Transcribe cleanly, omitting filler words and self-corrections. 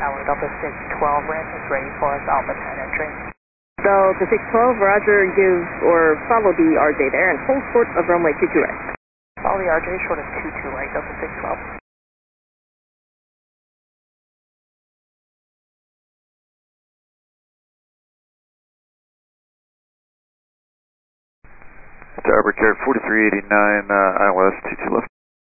Tower Delta 612, ramp is ready for us, Alpha 10 entry. Delta 612, roger, give or follow the RJ there and hold short of runway 22 right. Follow the RJ short of 22 right, Delta 612. Starboard chart 4389, ILS 22 left.